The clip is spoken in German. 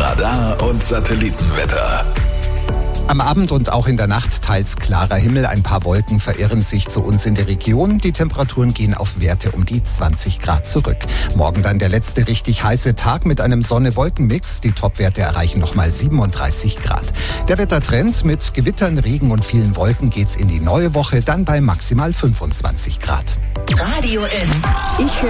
Radar- und Satellitenwetter. Am Abend und auch in der Nacht teils klarer Himmel. Ein paar Wolken verirren sich zu uns in die Region. Die Temperaturen gehen auf Werte um die 20 Grad zurück. Morgen dann der letzte richtig heiße Tag mit einem Sonne-Wolken-Mix. Die Topwerte erreichen nochmal 37 Grad. Der Wettertrend mit Gewittern, Regen und vielen Wolken geht's in die neue Woche, dann bei maximal 25 Grad. Radio N. Ich höre